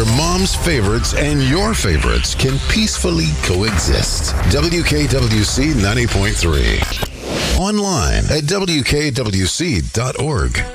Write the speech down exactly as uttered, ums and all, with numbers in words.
where mom's favorites and your favorites can peacefully coexist. W K W C ninety point three. Online at W K W C dot org.